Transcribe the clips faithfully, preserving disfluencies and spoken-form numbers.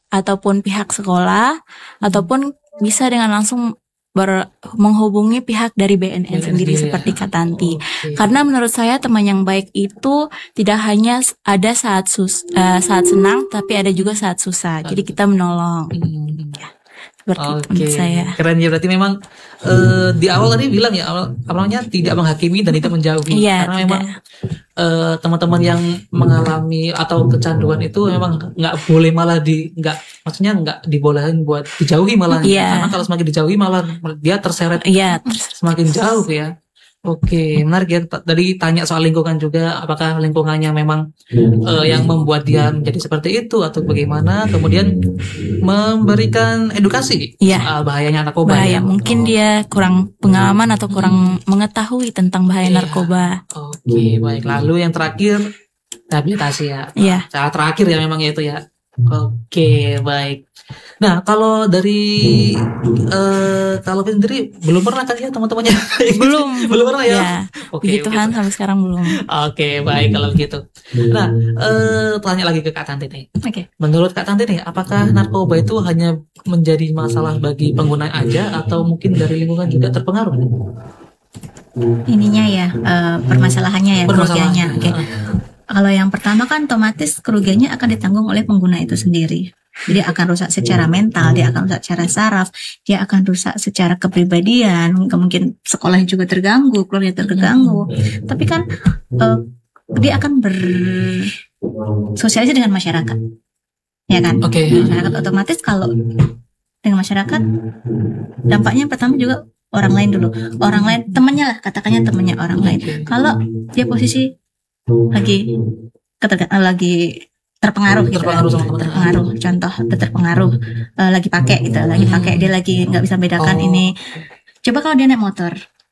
ataupun pihak sekolah, ataupun bisa dengan langsung ber, menghubungi pihak dari B N N sendiri seperti Kak Tanti. Okay. Karena menurut saya teman yang baik itu tidak hanya ada saat sus, uh, saat senang, tapi ada juga saat susah. Jadi kita menolong. Hmm. Ya, seperti Oke, itu menurut saya. Keren ya, berarti memang uh, di awal tadi bilang ya awal awalnya tidak menghakimi dan tidak menjauhi. Iya, karena tidak. memang uh, teman-teman yang mengalami atau kecanduan itu memang nggak boleh malah di nggak maksudnya nggak dibolehin buat dijauhi malah. Iya. Karena kalau semakin dijauhi malah dia terseret Iya, semakin jauh ya. Oke, menarik ya. Tadi tanya soal lingkungan juga, apakah lingkungannya memang uh, yang membuat dia menjadi seperti itu atau bagaimana? Kemudian memberikan edukasi ya. soal bahayanya narkoba. Bahaya, Ya? mungkin oh. dia kurang pengalaman atau kurang hmm. mengetahui tentang bahaya ya. narkoba. Oke, baik. Lalu yang terakhir rehabilitasi ya. Iya. Cara terakhir ya memang itu ya. Oke, baik. Nah, kalau dari uh, kalau sendiri belum pernah kan ya teman-temannya? Belum. belum pernah ya? ya. Oke, Puji Tuhan sampai sekarang belum. Oke, baik kalau begitu. Nah, uh, tanya lagi ke Kak Tanti nih. Oke. Okay. Menurut Kak Tanti nih, apakah narkoba itu hanya menjadi masalah bagi pengguna aja atau mungkin dari lingkungan juga terpengaruh? Ininya ya, uh, permasalahannya ya, kerugiannya. Oke. Okay. Kalau yang pertama kan otomatis kerugiannya akan ditanggung oleh pengguna itu sendiri. Jadi akan rusak secara mental, dia akan rusak secara saraf, dia akan rusak secara kepribadian, mungkin sekolahnya juga terganggu, keluarga terganggu. Tapi kan uh, dia akan bersosialisasi dengan masyarakat, ya kan? Oke. Okay. Masyarakat otomatis kalau dengan masyarakat dampaknya pertama juga orang lain dulu, orang lain temannya lah, katakannya temannya orang lain. Kalau dia posisi lagi keterga- lagi terpengaruh gitu terpengaruh, kan? terpengaruh contoh terpengaruh uh, lagi pakai gitu lagi pakai dia lagi nggak bisa bedakan oh. ini coba kalau dia naik motor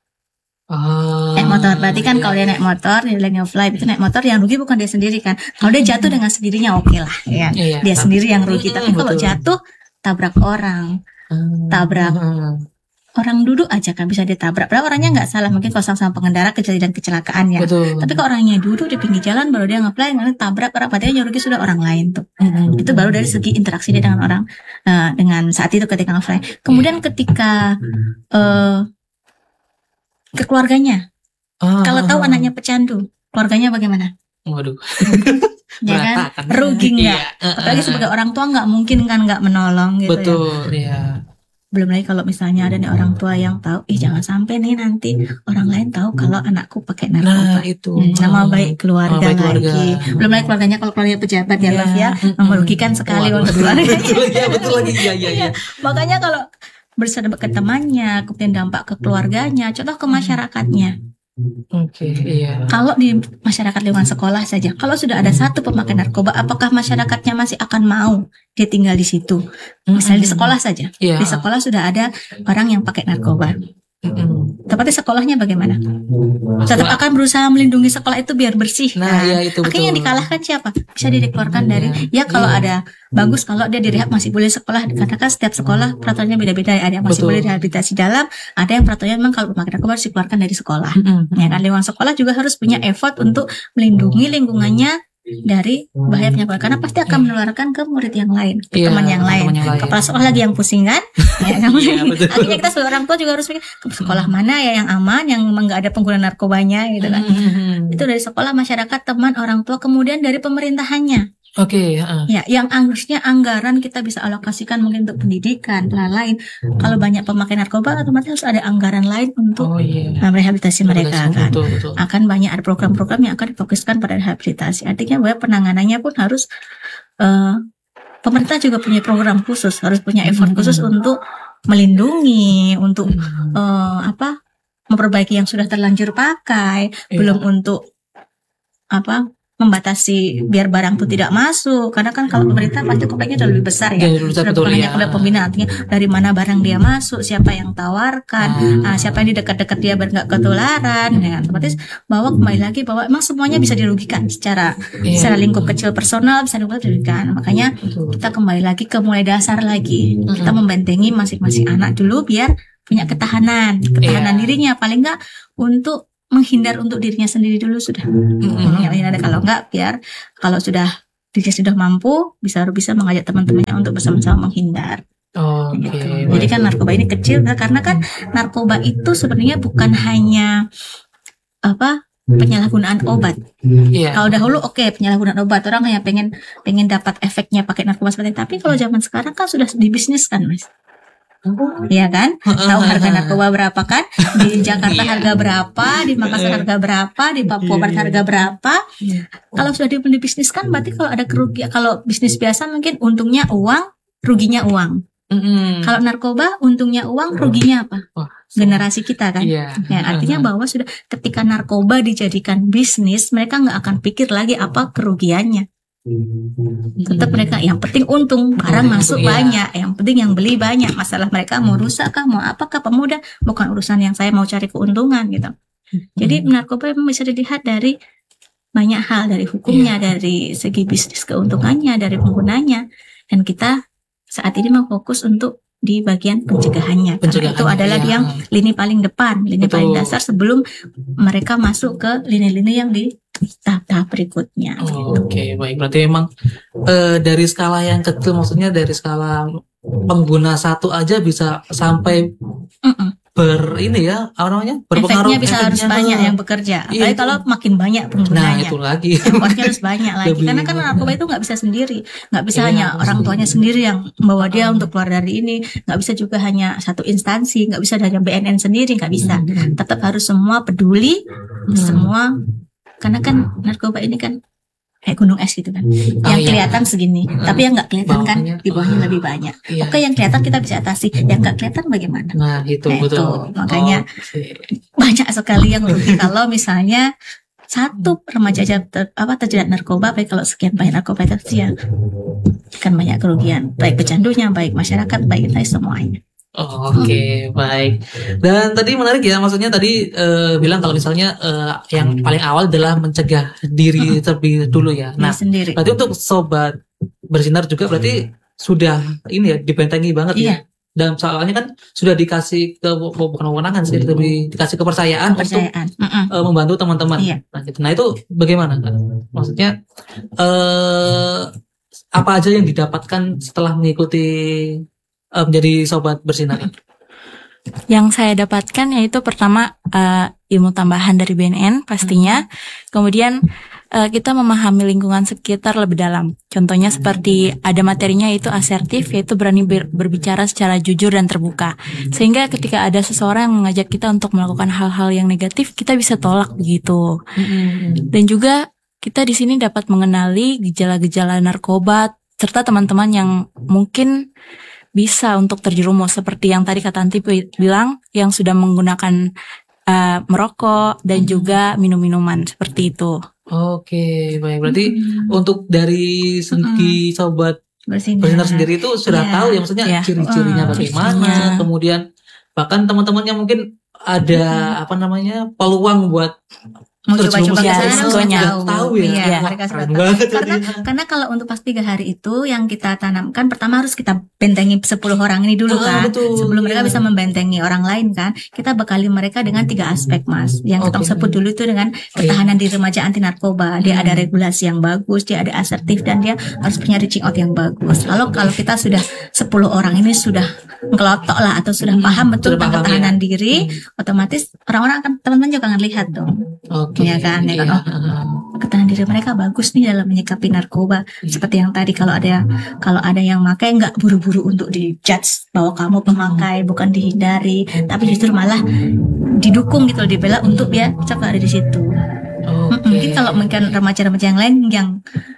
ah, naik motor berarti kan iya. kalau dia naik motor dia lagi offline itu naik motor yang rugi bukan dia sendiri kan kalau dia jatuh dengan sendirinya oke okay lah ya iya, dia tapi, sendiri yang rugi tapi kalau betul. jatuh tabrak orang tabrak hmm. orang duduk aja kan bisa ditabrak. Padahal orangnya nggak salah, mungkin kosong sama pengendara kejadian kecelakaan ya. Betul. Tapi kalau orangnya duduk di pinggir jalan baru dia ngeplay, nanti tabrak orang, padahal yang rugi sudah orang lain tuh. Mm-hmm. Itu baru dari segi interaksi dia dengan orang, uh, dengan saat itu ketika ngeplay. Kemudian ketika uh, ke keluarganya, ah, kalau tahu anaknya pecandu, keluarganya bagaimana? Waduh. Ya kan, rugi nggak? Iya. Apalagi sebagai orang tua nggak mungkin kan nggak menolong gitu. Betul, ya. ya. Belum lagi kalau misalnya ada nih orang tua yang tahu, ih jangan sampai nih nanti orang lain tahu kalau anakku pakai narkoba. Nah, itu. Hmm, nama baik keluarga, nama baik keluarga lagi. Belum lagi keluarganya kalau keluarga pejabat ya, Love ya, merugikan sekali untuk keluarga. Betul lagi, ya, betul lagi. Ya, ya, ya. Makanya kalau bersama ke temannya, kemudian dampak ke keluarganya, contoh ke masyarakatnya. Oke, okay, iya. Kalau di masyarakat lingkungan sekolah saja, kalau sudah ada satu pemakai narkoba, apakah masyarakatnya masih akan mau dia tinggal di situ? Misalnya di sekolah saja, yeah. Di sekolah sudah ada orang yang pakai narkoba. Mm-hmm. Tapi sekolahnya bagaimana? Tetap akan berusaha melindungi sekolah itu biar bersih. Nah, kan? ya, itu akhirnya yang dikalahkan siapa? Bisa dikeluarkan dari ya kalau yeah. ada bagus kalau dia direhab masih boleh sekolah karena kan setiap sekolah peraturannya beda-beda. Ada yang masih betul. Boleh rehabilitasi dalam, ada yang peraturannya memang kalau pemakai narkoba harus dikeluarkan dari sekolah. Mm-hmm. Ya kan lingkungan sekolah juga harus punya effort untuk melindungi lingkungannya dari bahaya penyakit karena pasti akan menularkan ke murid yang lain, ke yeah, teman yang lain. yang lain. Kepala sekolah lagi yang pusing kan? Ya, yeah, akhirnya kita sebagai orang tua juga harus pikir ke sekolah mana ya yang aman, yang memang nggak ada pengguna narkobanya gitu kan. Mm-hmm. Itu dari sekolah, masyarakat, teman, orang tua, kemudian dari pemerintahannya. Oke, okay, uh. ya, yang harusnya anggaran kita bisa alokasikan mungkin untuk pendidikan dan lain. Hmm. Kalau banyak pemakai narkoba, otomatis harus ada anggaran lain untuk oh, yeah. merehabilitasi mereka kan. Betul, betul. Akan banyak ada program-program yang akan difokuskan pada rehabilitasi. Artinya bahwa penanganannya pun harus uh, pemerintah juga punya program khusus, harus punya effort hmm. khusus untuk melindungi, untuk hmm. uh, apa? memperbaiki yang sudah terlanjur pakai, yeah. belum untuk apa? membatasi biar barang itu tidak masuk karena kan kalau pemerintah pasti kopeknya sudah lebih besar ya, ya sudah bukan hanya ya. kepada pembinaan, artinya dari mana barang dia masuk, siapa yang tawarkan, hmm. nah, siapa yang di dekat-dekat dia biar nggak ketularan, hmm. ya, otomatis bahwa kembali lagi bahwa emang semuanya bisa dirugikan secara yeah. secara lingkup kecil personal bisa dirugikan, makanya kita kembali lagi ke mulai dasar lagi, hmm. kita membentengi masing-masing anak dulu biar punya ketahanan, ketahanan yeah. dirinya paling nggak untuk menghindar untuk dirinya sendiri dulu sudah. Mm-hmm. Ya, kalau enggak biar kalau sudah dia sudah mampu, bisa bisa mengajak teman-temannya untuk bersama-sama menghindar. Oh, gitu. Okay. Jadi kan narkoba ini kecil, karena kan narkoba itu sebenarnya bukan hanya apa penyalahgunaan obat. Yeah. Kalau dahulu oke okay, penyalahgunaan obat, orang yang pengen pengen dapat efeknya pakai narkoba seperti itu. Tapi kalau zaman sekarang kan sudah dibisniskan, Mas. Iya kan? Tahu harga narkoba berapa kan? Di Jakarta harga berapa, di Makassar harga berapa, di Papua Barat harga berapa? Kalau sudah dibisniskan berarti kalau ada kerugian, kalau bisnis biasa mungkin untungnya uang, ruginya uang. Mm-hmm. Kalau narkoba untungnya uang, ruginya apa? Generasi kita kan? Yeah. Ya, artinya bahwa sudah ketika narkoba dijadikan bisnis, mereka nggak akan pikir lagi apa kerugiannya. Tetap mereka yang penting untung, barang masuk yeah. banyak, yang penting yang beli banyak. Masalah mereka mau rusak kah, mau apakah pemuda, bukan urusan yang saya mau cari keuntungan gitu. Jadi narkoba memang bisa dilihat dari banyak hal, dari hukumnya, yeah. dari segi bisnis keuntungannya, dari penggunanya. Dan kita saat ini mau fokus untuk di bagian pencegahannya. Pencegahan, itu adalah ya. Yang lini paling depan, lini Betul. paling dasar sebelum mereka masuk ke lini-lini yang di tahap-tahap berikutnya. Oh, Oke, okay. baik. Berarti memang uh, dari skala yang kecil, maksudnya dari skala pengguna satu aja bisa sampai Mm-mm. ber ini ya, apa namanya? Berpengaruh. Efeknya bisa efeknya harus banyak yang bekerja. Apalagi iya, kalau makin banyak penggunanya. Nah, itu lagi. Effortnya harus banyak lagi. Lebih Karena kan narkoba itu nggak bisa sendiri, nggak bisa iya, hanya orang tuanya sendiri yang membawa dia untuk keluar dari ini, nggak bisa juga hanya satu instansi, nggak bisa hanya B N N sendiri, nggak bisa. Hmm. Tetap harus semua peduli, hmm. semua. Karena kan narkoba ini kan kayak gunung es gitu kan, oh, yang iya. kelihatan segini, hmm. tapi yang nggak kelihatan kan di bawahnya lebih banyak. Iya. Oke, yang kelihatan kita bisa atasi, yang nggak kelihatan bagaimana? Nah itu nah, betul. Itu. Makanya oh, okay. banyak sekali yang rugi kalau misalnya satu remaja aja ter, apa terjerat narkoba, baik kalau sekian banyak narkoba itu ya kan banyak kerugian, baik pecandunya, baik masyarakat, baik kita semuanya. Oh, Oke, okay, baik. Dan tadi menarik ya, maksudnya tadi uh, bilang kalau misalnya uh, yang paling awal adalah mencegah diri terlebih dulu ya. Nah, sendiri. Berarti untuk sobat bersinar juga berarti sudah ini ya dibentengi banget iya. ya. Dan soalnya kan sudah dikasih ke bukan kewenangan sih, lebih dikasih kepercayaan, kepercayaan. untuk uh, membantu teman-teman. Iya. Nah, gitu. Nah itu bagaimana? Maksudnya uh, apa aja yang didapatkan setelah mengikuti menjadi sobat bersinar? Yang saya dapatkan yaitu pertama uh, ilmu tambahan dari B N N pastinya, hmm. kemudian uh, kita memahami lingkungan sekitar lebih dalam. Contohnya seperti ada materinya yaitu asertif, yaitu berani ber- berbicara secara jujur dan terbuka. Sehingga ketika ada seseorang yang mengajak kita untuk melakukan hal-hal yang negatif, kita bisa tolak begitu. Hmm. Dan juga kita di sini dapat mengenali gejala-gejala narkoba serta teman-teman yang mungkin bisa untuk terjerumus seperti yang tadi Kak Tanti bilang yang sudah menggunakan uh, merokok dan juga minum-minuman seperti itu. Oke, baik. Berarti hmm. untuk dari segi hmm. sobat bersinar sendiri itu sudah yeah. tahu ya, maksudnya yeah. ciri-cirinya uh, bagaimana, ciri-cirinya. Kemudian bahkan teman-temannya mungkin ada hmm. apa namanya peluang buat mau coba-coba ke sana sudah tahu, tahu ya, iya, ya. Mereka sudah tahu. Karena karena kalau untuk pas tiga hari itu yang kita tanamkan pertama harus kita bentengi sepuluh orang ini dulu oh, kan, betul, sebelum iya. mereka bisa membentengi orang lain kan. Kita bekali mereka dengan tiga aspek Mas. Yang okay. kita sebut dulu itu dengan ketahanan diri remaja anti narkoba. Dia hmm. ada regulasi yang bagus, dia ada asertif dan dia harus punya reaching out yang bagus. Lalu kalau kita sudah sepuluh orang ini sudah ngelotok lah atau sudah hmm. paham betul tentang ketahanan ya. diri, hmm. otomatis orang-orang akan teman-teman juga akan lihat dong. Okay. Ya kan, ya kan, oh, ketahanan diri mereka bagus nih dalam menyikapi narkoba. Hmm. Seperti yang tadi kalau ada kalau ada yang makai nggak buru-buru untuk dijudge bahwa kamu pemakai, hmm. bukan dihindari, hmm. tapi justru malah didukung gitu, dibela untuk ya coba ada di situ. Okay. Mungkin kalau mungkin remaja-remaja yang lain yang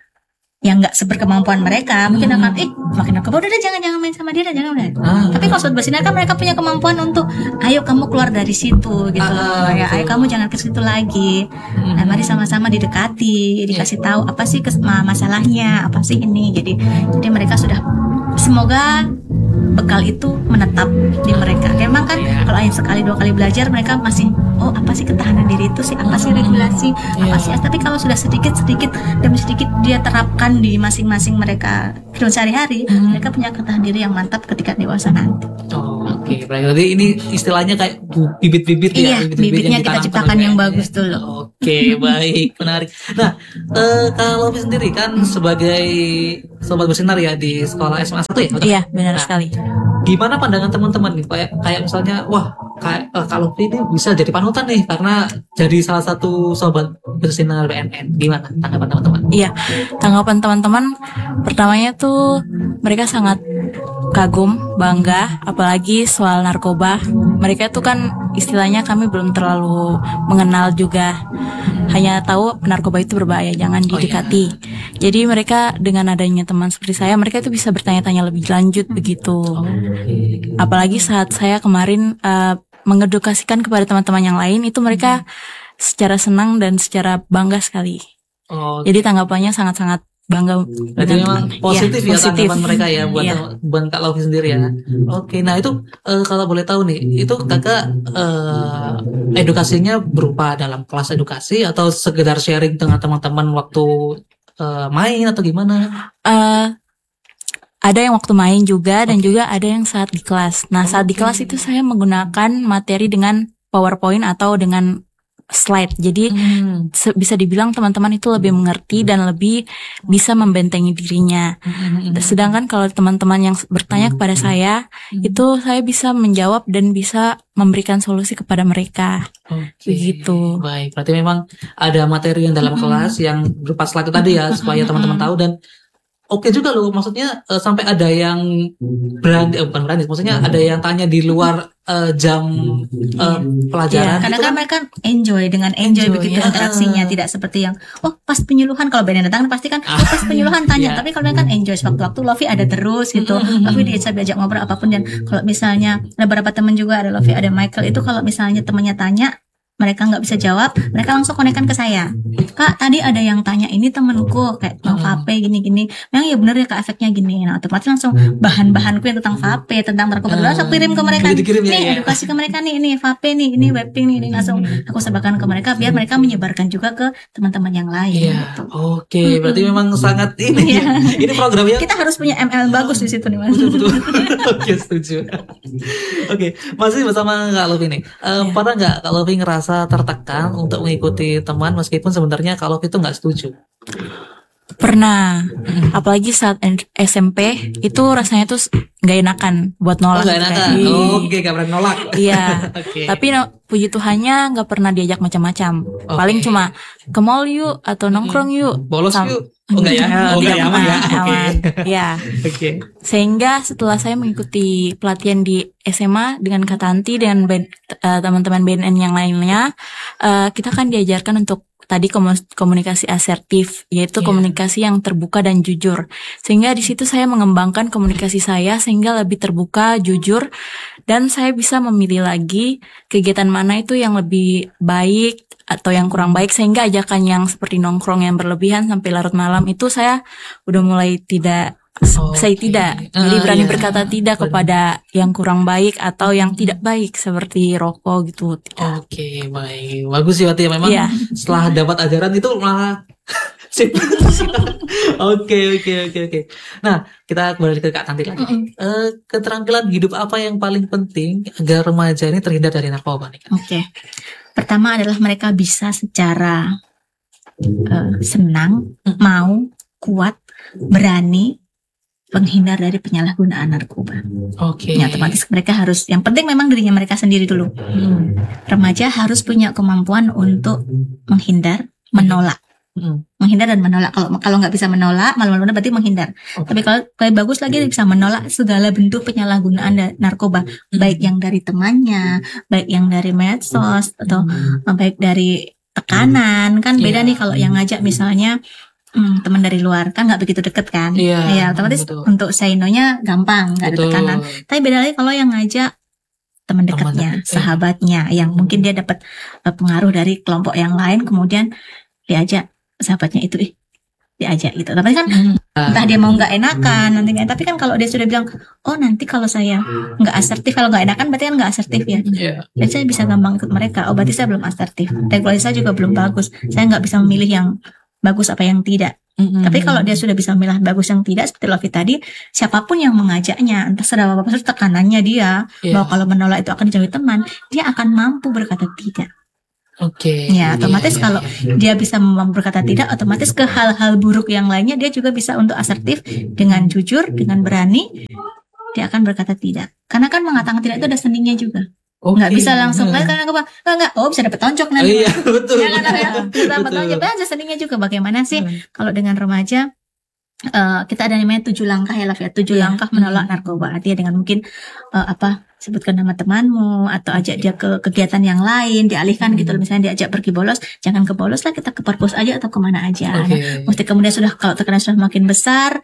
yang nggak seberkemampuan mereka mungkin akan eh makin narkoba udah deh jangan jangan main sama dia dah, jangan udah. Ah. Tapi kalau sobat bersinar kan mereka punya kemampuan untuk ayo kamu keluar dari situ gitu ah, ya, ayo kamu jangan ke situ lagi. Hmm. Nah, mari sama-sama didekati, dikasih tahu apa sih kes- masalahnya, apa sih ini. Jadi jadi mereka sudah semoga bekal itu menetap di mereka. Memang kan yeah. kalau hanya sekali dua kali belajar mereka masih oh apa sih ketahanan diri itu sih, apa sih regulasi, yeah. apa sih. Tapi kalau sudah sedikit sedikit demi sedikit dia terapkan di masing-masing mereka hidup sehari-hari, hmm. mereka punya ketahanan diri yang mantap ketika dewasa nanti. Oh, oke. Okay. Berarti ini istilahnya kayak bibit-bibit iya, ya. Bibit-bibit bibitnya kita ciptakan yang bagus dulu. Oke. Oke, baik, menarik. Nah, uh, kalau Lofi sendiri kan sebagai sobat bersinar ya di sekolah S M A satu ya? Iya, benar nah, sekali. Gimana pandangan teman-teman nih? Kayak kayak misalnya, wah, kayak uh, kalau Lofi ini bisa jadi panutan nih karena jadi salah satu sobat bersinar B N N. Gimana tanggapan teman-teman? Iya, tanggapan teman-teman pertamanya tuh mereka sangat kagum, bangga, apalagi soal narkoba. Mereka tuh kan istilahnya kami belum terlalu mengenal juga, hanya tahu narkoba itu berbahaya, jangan didekati. Oh, iya. Jadi mereka dengan adanya teman seperti saya, mereka itu bisa bertanya-tanya lebih lanjut begitu. Oh, okay. Apalagi saat saya kemarin uh, mengedukasikan kepada teman-teman yang lain, itu mereka secara senang dan secara bangga sekali. Oh, okay. Jadi tanggapannya sangat-sangat bangga. Berarti memang positif ya, ya positif. Tanggapan mereka ya buat ya. buat Kak Lofi sendiri ya. Oke, nah itu uh, kalau boleh tahu nih, itu kakak uh, edukasinya berupa dalam kelas edukasi atau sekedar sharing dengan teman-teman waktu uh, main atau gimana? Uh, ada yang waktu main juga dan okay. juga ada yang saat di kelas. Nah saat di kelas itu saya menggunakan materi dengan PowerPoint atau dengan slide. Jadi hmm. bisa dibilang teman-teman itu lebih mengerti dan lebih bisa membentengi dirinya. Hmm. Sedangkan kalau teman-teman yang bertanya kepada saya, hmm. itu saya bisa menjawab dan bisa memberikan solusi kepada mereka. Okay. Begitu. Baik, berarti memang ada materi yang dalam hmm. kelas yang berupa slide tadi ya, supaya teman-teman tahu. Dan oke juga loh, maksudnya uh, sampai ada yang berani, eh, bukan berani, maksudnya ada yang tanya di luar uh, jam uh, pelajaran. Iya, karena kan mereka enjoy dengan enjoy, enjoy begitu ya. Interaksinya, uh. tidak seperti yang oh pas penyuluhan, kalau beda datang pasti kan oh pas penyuluhan tanya, yeah. tapi kalau mereka kan enjoy sewaktu-waktu Lofi ada terus gitu, Lofi diajak diajak ngobrol apapun. Dan kalau misalnya ada beberapa teman juga, ada Lofi, ada Michael, itu kalau misalnya temannya tanya mereka nggak bisa jawab, mereka langsung konekkan ke saya. Kak, tadi ada yang tanya ini temenku kayak tentang vape gini-gini. Memang ya bener ya Kak, efeknya gini. Nah otomatis langsung bahan-bahanku yang tentang vape, tentang narkoba, langsung kirim ke mereka. Nih ya, edukasi ke mereka nih, ini vape nih, ini vaping nih, ini langsung aku sebarkan ke mereka biar mereka menyebarkan juga ke teman-teman yang lain. Iya. Gitu. Oke, okay, berarti hmm. memang sangat ini. Ya. Ini programnya. Kita harus punya M L bagus di situ nih Mas. Betul-betul. Oke, setuju. Oke, okay, masih bersama Kak Lofi nih. Uh, ya. Pernah nggak Kak Lofi ngerasa tertekan untuk mengikuti teman meskipun sebenarnya kalau itu nggak setuju? Pernah, apalagi saat S M P itu rasanya tuh nggak enakan buat nolak. Oh, nggak enakan, oh, oke, nggak pernah nolak. Iya, okay. Tapi no, puji Tuhannya nggak pernah diajak macam-macam. Okay. Paling cuma ke mall yuk atau nongkrong yuk. Bolos Sam- yuk. Oh enggak ya? Oh enggak ya, aman ya? Oke. Ya. Oke. Sehingga setelah saya mengikuti pelatihan di S M A dengan Kak Tanti dan ben, uh, teman-teman B N N yang lainnya, uh, kita kan diajarkan untuk tadi komunikasi asertif, yaitu yeah. komunikasi yang terbuka dan jujur. Sehingga di situ saya mengembangkan komunikasi saya sehingga lebih terbuka, jujur, dan saya bisa memilih lagi kegiatan mana itu yang lebih baik atau yang kurang baik, sehingga ajakan yang seperti nongkrong yang berlebihan sampai larut malam itu saya udah mulai tidak oh, saya okay. tidak jadi berani uh, yeah. berkata tidak kepada yang kurang baik atau yang tidak baik seperti rokok gitu. Oke, okay, baik, bagus sih berarti ya, memang yeah. setelah dapat ajaran itu malah sip. Oke oke oke oke. Nah kita kembali ke Kak Tanti lagi. Mm-hmm. Uh, keterampilan hidup apa yang paling penting agar remaja ini terhindar dari narkoba nih? Oke. Okay. Pertama adalah mereka bisa secara uh, senang, mm-hmm. mau, kuat, berani menghindar dari penyalahgunaan narkoba. Oke. Okay. Ya, otomatis mereka harus, yang penting memang dirinya mereka sendiri dulu. Hmm. Remaja harus punya kemampuan untuk menghindar, menolak. Hmm. Menghindar dan menolak. Kalau kalau nggak bisa menolak, malu-malu berarti menghindar. Okay. Tapi kalau kayak bagus lagi dia bisa menolak segala bentuk penyalahgunaan narkoba, hmm. baik yang dari temannya, baik yang dari medsos atau hmm. baik dari tekanan. Kan beda yeah. nih kalau yang ngajak misalnya Hmm, teman dari luar kan nggak begitu deket kan, iya, ya otomatis betul. Untuk say no-nya gampang, nggak ada tekanan. Tapi beda lagi kalau yang ngajak teman dekatnya, teman, sahabatnya, eh. yang mungkin dia dapat uh, pengaruh dari kelompok yang lain, kemudian diajak sahabatnya itu, ih diajak gitu. Tapi kan hmm. entah dia mau nggak enakan nanti, tapi kan kalau dia sudah bilang, oh nanti kalau saya nggak asertif, kalau nggak enakan berarti kan nggak asertif ya. Yeah. Dan saya bisa gampang ikut mereka. Oh berarti saya belum asertif. Regulasi saya juga belum bagus. Saya nggak bisa memilih yang bagus apa yang tidak. Mm-hmm. Tapi kalau dia sudah bisa memilah bagus yang tidak, seperti Lofi tadi, siapapun yang mengajaknya, entah seberapa besar tekanannya dia, yeah. bahwa kalau menolak itu akan dijauhi teman, dia akan mampu berkata tidak. Oke. Okay. Ya, otomatis yeah, kalau yeah. dia bisa berkata tidak, otomatis ke hal-hal buruk yang lainnya dia juga bisa untuk asertif dengan jujur, dengan berani, dia akan berkata tidak. Karena kan mengatakan tidak itu ada seninya juga. Okay. Nggak bisa langsung kan karena aku bilang enggak, enggak, oh bisa dapat tonjok nanti. Oh, iya, betul. Ya kan ya, bisa dapat tonjok. Ada seninya juga. Bagaimana sih hmm. kalau dengan remaja? Uh, kita ada namanya tujuh langkah ya, Laf, ya tujuh yeah. langkah menolak narkoba. Artinya dengan mungkin uh, apa sebutkan nama temanmu atau ajak dia ke kegiatan yang lain, dialihkan hmm. gitu. Misalnya diajak pergi bolos, jangan ke bolos lah, kita ke perpus aja atau kemana aja. Okay. Nah, mesti kemudian sudah kalau tekanan sudah makin besar,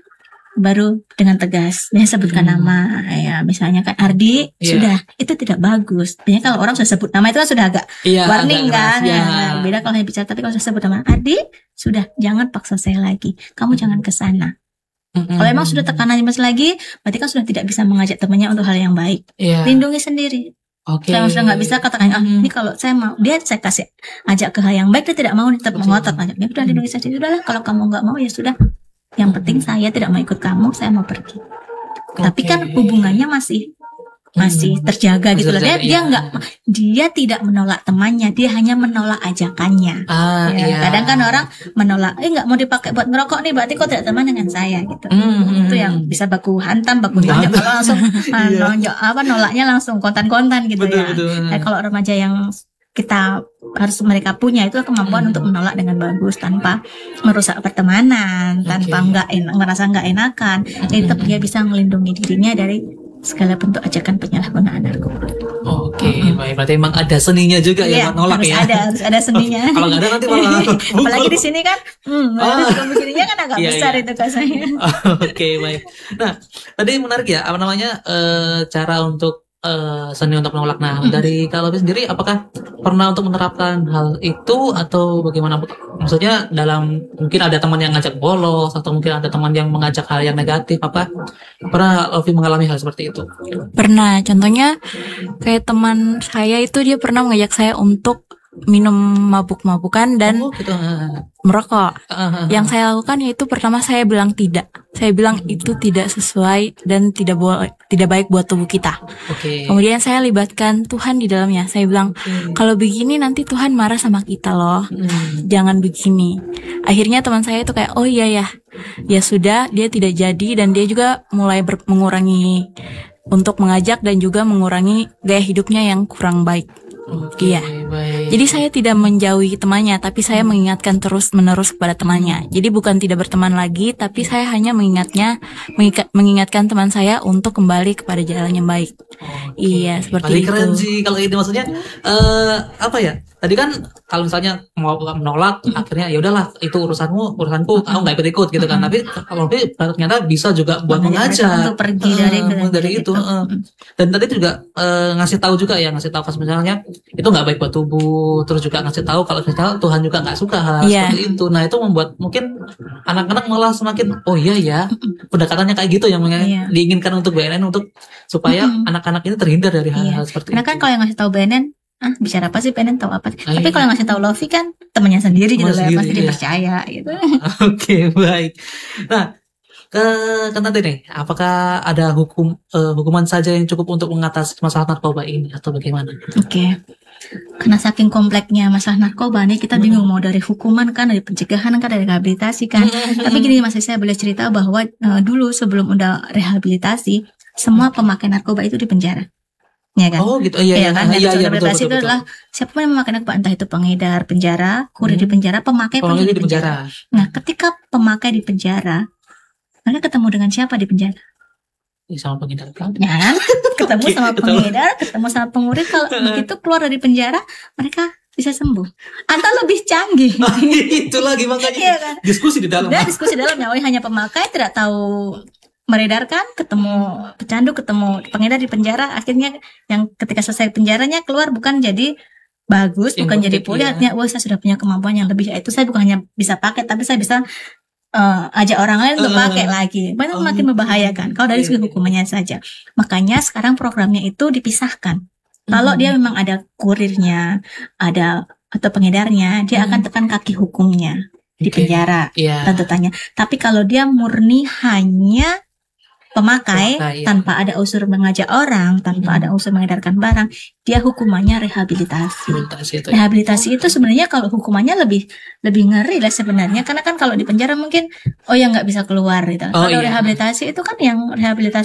baru dengan tegas dia sebutkan hmm. nama ya, misalnya kan Ardi yeah. sudah, itu tidak bagus. Biasanya kalau orang sudah sebut nama itu kan sudah agak yeah, warning agak kan ya. Nah, beda kalau yang bicara, tapi kalau sudah sebut nama Ardi, sudah jangan paksa saya lagi, kamu hmm. jangan ke sana. hmm. Kalau emang sudah tekanannya masih lagi, berarti kan sudah tidak bisa mengajak temannya untuk hal yang baik. yeah. Lindungi sendiri. Oke. Okay. Saya sudah nggak bisa katakan, ah hmm. ini kalau saya mau, dia saya kasih ajak ke hal yang baik, dia tidak mau, tetap mengotot ajak. Ya udah lindungi saja, sudahlah. Kalau kamu nggak mau ya sudah. Yang penting saya tidak mau ikut kamu, saya mau pergi. Okay. Tapi kan hubungannya masih masih terjaga hmm. gitu loh. Dia, iya. dia nggak, dia tidak menolak temannya, dia hanya menolak ajakannya. Ah, ya, iya. Kadang kan orang menolak, eh nggak mau dipakai buat ngerokok nih, berarti kok tidak teman dengan saya gitu. Hmm. Itu yang bisa baku hantam, baku tonjok kalau langsung nonjok apa nolaknya langsung kontan-kontan gitu. Betul, ya. Betul. Nah, kalau remaja yang kita harus mereka punya itu kemampuan hmm. untuk menolak dengan bagus tanpa merusak pertemanan, okay. tanpa nggak enak, merasa nggak enakan. Hmm. Jadi tetap dia bisa melindungi dirinya dari segala bentuk ajakan penyalahgunaan narkoba. Oke, okay, hmm. baik. Berarti emang ada seninya juga ya, ya menolak harus ya. Ada, harus ada seninya. Kalau nggak ada nanti malah. Apalagi di sini kan, hmm, ah. begininya kan agak iya, besar iya. itu kasanya. Oke, okay, baik. Nah, tadi menarik ya, apa namanya uh, cara untuk Uh, seni untuk menolak. Nah, hmm. dari kalau sendiri apakah pernah untuk menerapkan hal itu atau bagaimana? Maksudnya dalam mungkin ada teman yang ngajak bolos atau mungkin ada teman yang mengajak hal yang negatif, apa pernah Lofi mengalami hal seperti itu? Pernah. Contohnya kayak teman saya itu dia pernah mengajak saya untuk minum mabuk-mabukan dan oh, gitu. merokok. Uh-huh. Yang saya lakukan yaitu pertama saya bilang tidak. Saya bilang itu tidak sesuai dan tidak bo- tidak baik buat tubuh kita. Okay. Kemudian saya libatkan Tuhan di dalamnya. Saya bilang okay. kalau begini nanti Tuhan marah sama kita loh. Hmm. Jangan begini. Akhirnya teman saya itu kayak oh iya ya. Ya sudah, dia tidak jadi dan dia juga mulai ber- mengurangi untuk mengajak dan juga mengurangi gaya hidupnya yang kurang baik. Okay, iya. Baik. Jadi saya tidak menjauhi temannya, tapi saya mengingatkan terus-menerus kepada temannya. Jadi bukan tidak berteman lagi, tapi saya hanya mengingatnya, mengikat, mengingatkan teman saya untuk kembali kepada jalan yang baik. Okay. Iya, seperti Paling itu. Keren sih kalau itu maksudnya uh, apa ya? Tadi kan kalau misalnya mau menolak, mm-hmm. akhirnya ya udahlah itu urusanmu, urusanku, aku nggak ikut-ikut gitu kan. Mm-hmm. Tapi kalau ternyata bisa juga buat mengajak untuk pergi dari, uh, dari itu. Uh. Dan tadi juga uh, ngasih tahu juga ya, ngasih tahu pas misalnya itu nggak baik buat tubuh, terus juga ngasih tahu kalau misalnya Tuhan juga nggak suka hal yeah. seperti itu. Nah itu membuat mungkin anak-anak malah semakin oh iya ya pendekatannya kayak gitu yang yeah. diinginkan untuk B N N untuk supaya mm-hmm. anak-anak ini terhindar dari hal-hal yeah. seperti Karena itu. Karena kan kalau yang ngasih tahu B N N ah bicara apa sih, pengen tahu apa sih? Tapi kalau ngasih tahu Lofi kan temannya sendiri gitu lah, pasti iya. dipercaya gitu. Oke, okay, baik. Nah, ke kan tadi nih, apakah ada hukum uh, hukuman saja yang cukup untuk mengatasi masalah narkoba ini atau bagaimana? Oke. Okay. Karena saking kompleknya masalah narkoba nih, kita bingung mau dari hukuman kan, dari pencegahan kan, dari rehabilitasi kan. Tapi gini, masih saya boleh cerita bahwa uh, dulu sebelum udah rehabilitasi, semua pemakai narkoba itu dipenjara. Ya kan? Oh gitu, iya, iya, iya kan. Iya, iya, betul, betul, itu betul. Adalah siapa yang memakai narkoba, entah itu pengedar penjara, kurir hmm. di penjara, pemakai pun di penjara. penjara. Nah, ketika pemakai di penjara, mereka ketemu dengan siapa di penjara? Ya, sama pengedar kan? Ya, ketemu okay, sama pengedar, ketemu sama pengurir. Kalau begitu keluar dari penjara, mereka bisa sembuh atau lebih canggih. Itu lagi makanya iya, kan? Diskusi di dalam. Dan diskusi di dalamnya, oh hanya pemakai tidak tahu meredarkan, ketemu pecandu, ketemu pengedar di penjara, akhirnya yang ketika selesai penjaranya keluar bukan jadi bagus, yang bukan jadi pulih, artinya wah saya sudah punya kemampuan yang lebih, itu saya bukan hanya bisa pakai, tapi saya bisa uh, ajak orang lain untuk uh, pakai lagi, banyak uh, makin membahayakan kalau dari segi hukumannya saja. Makanya sekarang programnya itu dipisahkan. Uh, kalau dia memang ada kurirnya, ada atau pengedarnya, dia uh, akan tekan kaki hukumnya di okay. penjara, yeah. tuntutannya. Tapi kalau dia murni hanya pemakai, pemakai ya. Tanpa ada unsur mengajak orang, tanpa hmm. ada unsur mengedarkan barang, dia hukumannya rehabilitasi. Rehabilitasi itu, ya. Rehabilitasi itu sebenarnya kalau hukumannya lebih lebih ngeri lah sebenarnya, karena kan kalau di penjara mungkin oh ya nggak bisa keluar gitu. Oh, kalau iya. Rehabilitasi itu kan yang rehabilitasi